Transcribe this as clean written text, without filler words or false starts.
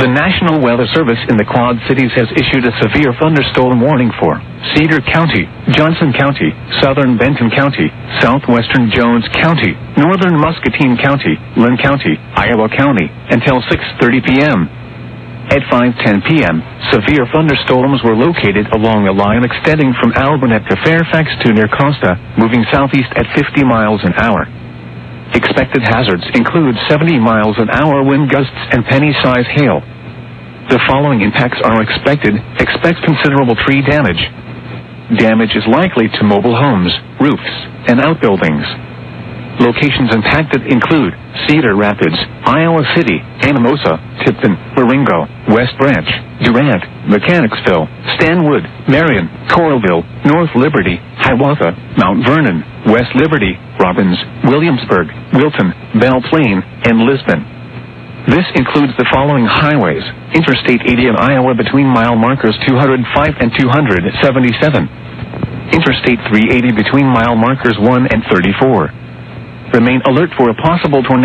The National Weather Service in the Quad Cities has issued a severe thunderstorm warning for Cedar County, Johnson County, southern Benton County, southwestern Jones County, northern Muscatine County, Lynn County, Iowa County, until 6:30 p.m. At 5:10 p.m., severe thunderstorms were located along a line extending from Albernet to Fairfax to near Costa, moving southeast at 50 miles an hour. Expected hazards include 70 miles an hour wind gusts and penny-size hail. The following impacts are expected. Expect considerable tree damage. Damage is likely to mobile homes, roofs, and outbuildings. Locations impacted include Cedar Rapids, Iowa City, Anamosa, Tipton, Marengo, West Branch, Durant, Mechanicsville, Stanwood, Marion, Coralville, North Liberty, Hiawatha, Mount Vernon, West Liberty, Robbins, Williamsburg, Wilton, Belle Plaine, and Lisbon. This includes the following highways: Interstate 80 in Iowa between mile markers 205 and 277. Interstate 380 between mile markers 1 and 34. Remain alert for a possible tornado.